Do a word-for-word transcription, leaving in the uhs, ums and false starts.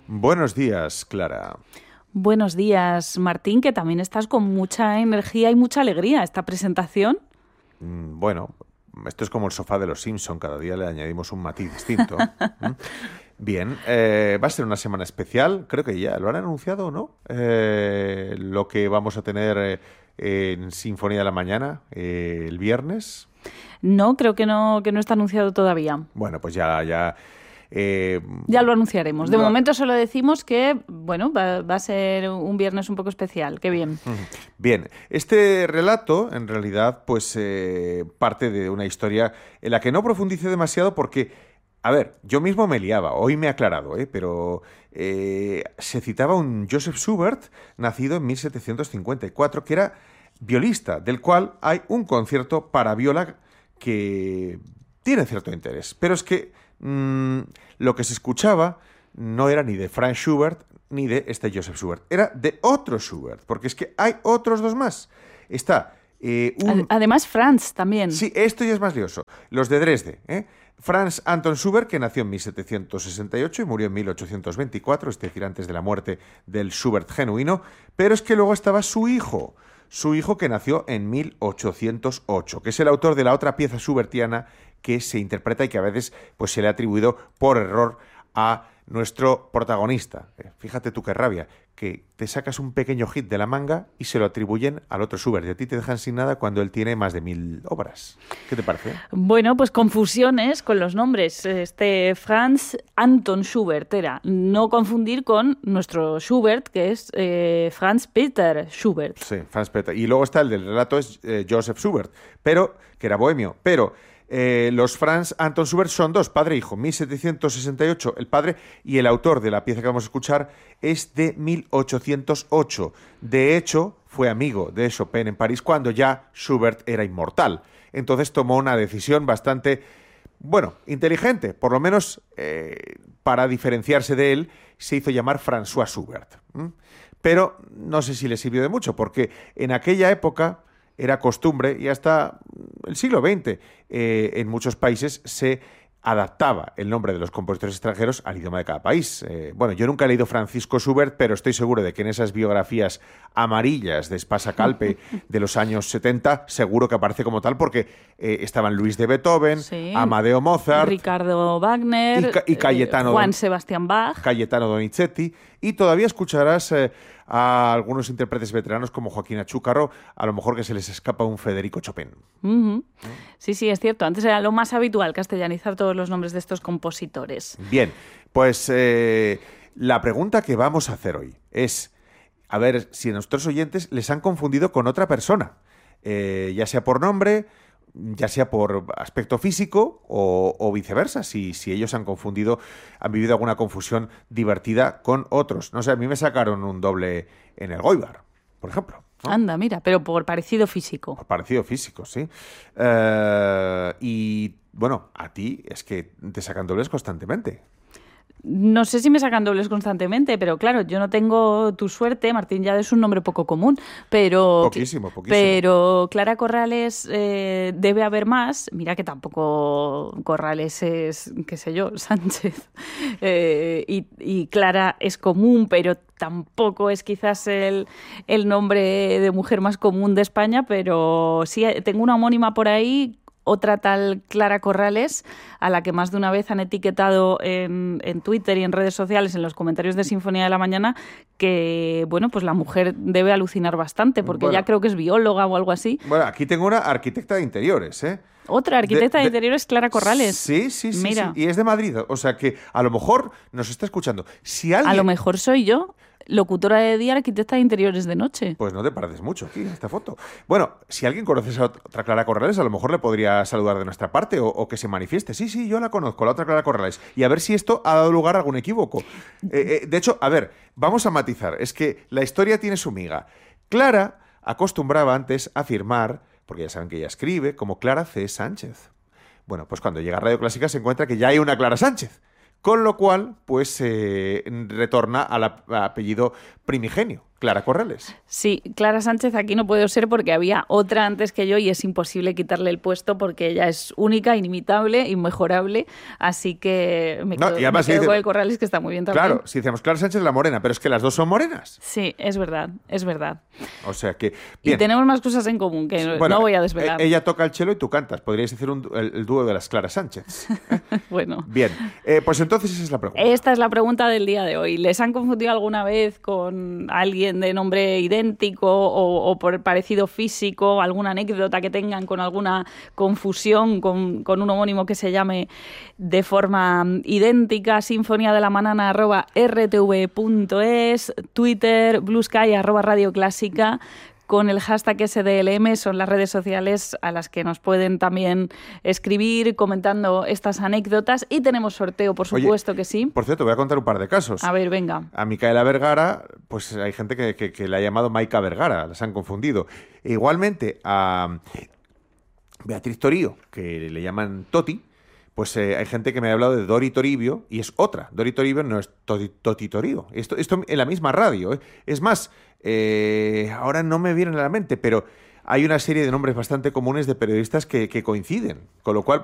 Buenos días, Clara. Buenos días, Martín, que también estás con mucha energía y mucha alegría. ¿Esta presentación? Mm, bueno, esto es como el sofá de los Simpson, cada día le añadimos un matiz distinto. ¿Mm? Bien, eh, va a ser una semana especial, creo que ya lo han anunciado o no, eh, lo que vamos a tener eh, en Sinfonía de la Mañana eh, el viernes. No, creo que no, que no está anunciado todavía. Bueno, pues ya... ya Eh, ya lo anunciaremos. De no. momento solo decimos que, bueno, va, va a ser un viernes un poco especial. Qué bien. Bien, este relato, en realidad, pues eh, parte de una historia en la que no profundice demasiado porque, a ver, yo mismo me liaba, hoy me he aclarado, ¿eh? pero eh, se citaba un Joseph Schubert, nacido en mil setecientos cincuenta y cuatro, que era violista, del cual hay un concierto para viola que tiene cierto interés, pero es que Mm, lo que se escuchaba no era ni de Franz Schubert ni de este Joseph Schubert, era de otro Schubert, porque es que hay otros dos más. Está eh, un... Además, Franz también. Sí, esto ya es más lioso. Los de Dresde, ¿eh? Franz Anton Schubert, que nació en mil setecientos sesenta y ocho y murió en mil ochocientos veinticuatro, es decir, antes de la muerte del Schubert genuino, pero es que luego estaba su hijo, su hijo que nació en mil ochocientos ocho, que es el autor de la otra pieza schubertiana que se interpreta y que a veces pues, se le ha atribuido por error a nuestro protagonista. Eh, fíjate tú qué rabia, que te sacas un pequeño hit de la manga y se lo atribuyen al otro Schubert y a ti te dejan sin nada cuando él tiene más de mil obras. ¿Qué te parece? Bueno, pues confusiones con los nombres. Este Franz Anton Schubert era, no confundir con nuestro Schubert, que es eh, Franz Peter Schubert. Sí, Franz Peter. Y luego está el del relato, es eh, Joseph Schubert, pero que era bohemio, pero... Eh, los Franz Anton Schubert son dos, padre e hijo. mil setecientos sesenta y ocho el padre y el autor de la pieza que vamos a escuchar es de mil ochocientos ocho. De hecho, fue amigo de Chopin en París cuando ya Schubert era inmortal. Entonces tomó una decisión bastante, bueno, inteligente. Por lo menos eh, para diferenciarse de él se hizo llamar François Schubert. ¿Mm? Pero no sé si le sirvió de mucho porque en aquella época... era costumbre, y hasta el siglo veinte, eh, en muchos países se adaptaba el nombre de los compositores extranjeros al idioma de cada país. Eh, bueno, yo nunca he leído Francisco Schubert, pero estoy seguro de que en esas biografías amarillas de Espasa Calpe de los años setenta, seguro que aparece como tal, porque eh, estaban Luis de Beethoven, sí, Amadeo Mozart, Ricardo Wagner, y, y Cayetano eh, Juan Don, Sebastián Bach, Cayetano Donizetti, y todavía escucharás eh, a algunos intérpretes veteranos como Joaquín Achúcarro, a lo mejor que se les escapa un Federico Chopin. Uh-huh. ¿Mm? Sí, sí, es cierto. Antes era lo más habitual castellanizar todos los nombres de estos compositores. Bien, pues eh, la pregunta que vamos a hacer hoy es, a ver si a nuestros oyentes les han confundido con otra persona, eh, ya sea por nombre, ya sea por aspecto físico o, o viceversa, si, si ellos han confundido, han vivido alguna confusión divertida con otros. No sé, a mí me sacaron un doble en el Goibar, por ejemplo, ¿no? Anda, mira, pero por parecido físico. Por parecido físico, sí. Uh, y, bueno, a ti es que te sacan dobles constantemente. No sé si me sacan dobles constantemente, pero claro, yo no tengo tu suerte. Martín Llado es un nombre poco común, pero... Poquísimo, poquísimo. Pero Clara Corrales eh, debe haber más. Mira que tampoco Corrales es, qué sé yo, Sánchez. Eh, y, y Clara es común, pero tampoco es quizás el, el nombre de mujer más común de España, pero sí, tengo una homónima por ahí, otra tal Clara Corrales, a la que más de una vez han etiquetado en, en Twitter y en redes sociales, en los comentarios de Sinfonía de la Mañana, que, bueno, pues la mujer debe alucinar bastante, porque bueno, ya creo que es bióloga o algo así. Bueno, aquí tengo una arquitecta de interiores, ¿eh? Otra arquitecta de, de, de interiores, Clara Corrales. Sí, sí, sí, Mira. sí. Y es de Madrid. O sea que a lo mejor nos está escuchando. Si alguien... A lo mejor soy yo, locutora de día, arquitecta de interiores de noche. Pues no te pareces mucho aquí en esta foto. Bueno, si alguien conoce a otra Clara Corrales, a lo mejor le podría saludar de nuestra parte o, o que se manifieste. Sí, sí, yo la conozco, la otra Clara Corrales. Y a ver si esto ha dado lugar a algún equívoco. Eh, eh, de hecho, a ver, vamos a matizar. Es que la historia tiene su miga. Clara acostumbraba antes a firmar, porque ya saben que ella escribe, como Clara C. Sánchez. Bueno, pues cuando llega a Radio Clásica se encuentra que ya hay una Clara Sánchez. Con lo cual, pues, eh, retorna al apellido primigenio. Clara Corrales. Sí, Clara Sánchez aquí no puedo ser porque había otra antes que yo y es imposible quitarle el puesto porque ella es única, inimitable, inmejorable, así que me quedo, no, y además, me quedo si dice, con el Corrales, que está muy bien también. Claro, si decíamos Clara Sánchez la morena, pero es que las dos son morenas. Sí, es verdad, es verdad. O sea que... Bien. Y tenemos más cosas en común que bueno, no voy a desvelar. Ella toca el cello y tú cantas. Podríais hacer un, el, el dúo de las Clara Sánchez. ¿Eh? Bueno. Bien, eh, pues entonces esa es la pregunta. Esta es la pregunta del día de hoy. ¿Les han confundido alguna vez con alguien de nombre idéntico o, o por parecido físico, alguna anécdota que tengan con alguna confusión con, con un homónimo que se llame de forma idéntica? Sinfonía de la Manana arroba r t v punto es, Twitter, Blue Sky arroba Radio Clásica. Con el hashtag S D L M son las redes sociales a las que nos pueden también escribir comentando estas anécdotas. Y tenemos sorteo, por supuesto. Oye, que sí. Por cierto, voy a contar un par de casos. A ver, venga. A Micaela Vergara, pues hay gente que, que, que le ha llamado Maika Vergara, las han confundido. E igualmente a Beatriz Torío, que le llaman Toti, pues eh, hay gente que me ha hablado de Dori Toribio y es otra. Dori Toribio no es Toti, Toti Torío. Esto, esto en la misma radio. ¿eh? Es más, eh, ahora no me vienen a la mente, pero hay una serie de nombres bastante comunes de periodistas que, que coinciden. Con lo cual,